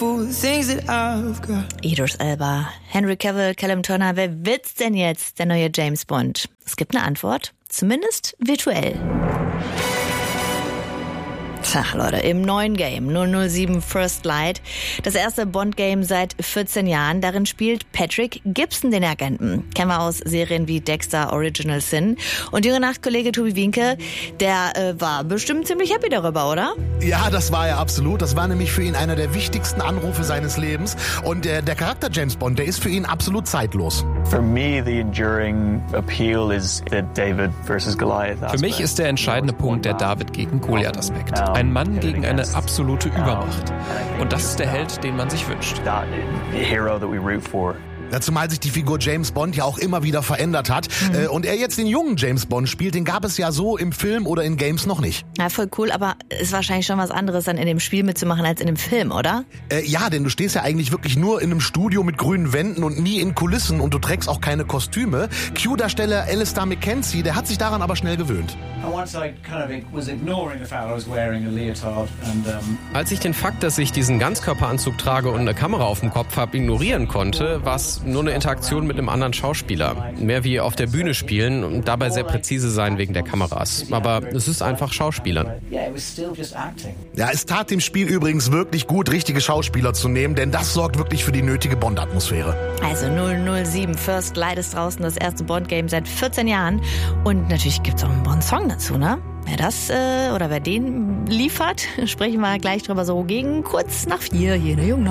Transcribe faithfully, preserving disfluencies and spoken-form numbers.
beautiful things that I've got. Idris Elba, Henry Cavill, Callum Turner, wer wird's denn jetzt, der neue James Bond? Es gibt eine Antwort, zumindest virtuell. Tja, Leute, im neuen Game null null sieben First Light, das erste Bond-Game seit vierzehn Jahren. Darin spielt Patrick Gibson den Agenten. Kennen wir aus Serien wie Dexter, Original Sin. Und Jüngere Nacht-Kollege Tobi Wienke, der äh, war bestimmt ziemlich happy darüber, oder? Ja, das war er absolut. Das war nämlich für ihn einer der wichtigsten Anrufe seines Lebens. Und der, der Charakter James Bond, der ist für ihn absolut zeitlos. For me, the enduring appeal is the David versus Goliath aspect. Für mich ist der entscheidende Punkt der David gegen Goliath-Aspekt. Ein Mann gegen eine absolute Übermacht. Und das ist der Held, den man sich wünscht. The hero that we root for. Ja, zumal sich die Figur James Bond ja auch immer wieder verändert hat. Mhm. Und er jetzt den jungen James Bond spielt, den gab es ja so im Film oder in Games noch nicht. Ja, voll cool, aber ist wahrscheinlich schon was anderes, dann in dem Spiel mitzumachen als in dem Film, oder? Äh, ja, denn du stehst ja eigentlich wirklich nur in einem Studio mit grünen Wänden und nie in Kulissen und du trägst auch keine Kostüme. Q-Darsteller Alistair McKenzie, der hat sich daran aber schnell gewöhnt. Als ich den Fakt, dass ich diesen Ganzkörperanzug trage und eine Kamera auf dem Kopf habe, ignorieren konnte, war es nur eine Interaktion mit einem anderen Schauspieler. Mehr wie auf der Bühne spielen und dabei sehr präzise sein wegen der Kameras. Aber es ist einfach Schauspielern. Ja, es tat dem Spiel übrigens wirklich gut, richtige Schauspieler zu nehmen, denn das sorgt wirklich für die nötige Bond-Atmosphäre. Also null null sieben First Light ist draußen, das erste Bond-Game seit vierzehn Jahren. Und natürlich gibt's auch einen Bond-Song dazu, ne? Wer das äh, oder wer den liefert, sprechen wir gleich drüber so gegen kurz nach vier hier in der Jungen Nacht.